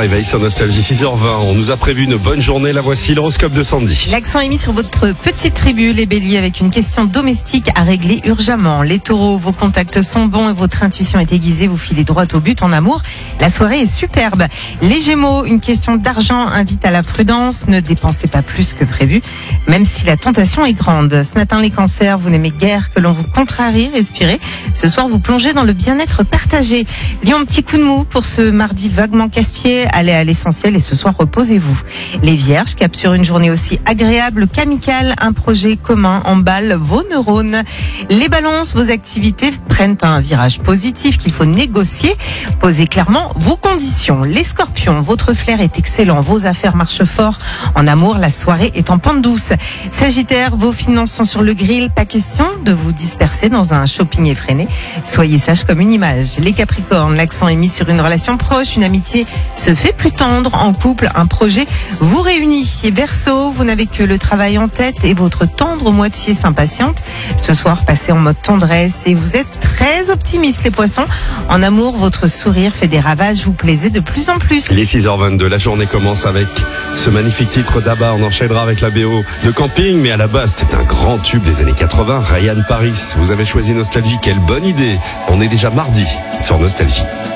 réveil sur Nostalgie 6h20. On nous a prévu une bonne journée. La voici, l'horoscope de Sandy. L'accent est mis sur votre petite tribu, les béliers, avec une question domestique à régler urgemment. Les taureaux, vos contacts sont bons et votre intuition est aiguisée. Vous filez droit au but en amour. La soirée est superbe. Les gémeaux, une question d'argent invite à la prudence. Ne dépensez pas plus que prévu, même si la tentation est grande. Ce matin, les cancers, vous n'aimez guère que l'on vous contrarie. Respirez. Ce soir, vous plongez dans le bien-être partagé. Lion, petit coup de mou pour ce mardi vaguement casse-pied. Allez à l'essentiel et ce soir, reposez-vous. Les vierges, cap sur une journée aussi agréable qu'amicale. Un projet commun emballe vos neurones. Les balances, vos activités prennent un virage positif qu'il faut négocier. Posez clairement vos conditions. Les scorpions, votre flair est excellent. Vos affaires marchent fort. En amour, la soirée est en pente douce. Sagittaire, vos finances sont sur le grill. Pas question de vous disperser dans un shopping effréné. Soyez sage comme une image. Les capricornes, l'accent est mis sur une relation proche. Une amitié se fait plus tendre. En couple, un projet vous réunit. Et Verseau, vous n'avez que le travail en tête et votre tendre moitié s'impatiente. Ce soir, passez en mode tendresse et vous êtes très optimiste, les poissons. En amour, votre sourire fait des ravages. Vous plaisez de plus en plus. Les 6h22, la journée commence avec ce magnifique titre d'Abba. On enchaînera avec la BO de Camping, mais à la base, c'était un grand tube des années 80. Ryan Paris, vous avez choisi Nostalgie, quelle bonne idée. On est déjà mardi sur Nostalgie.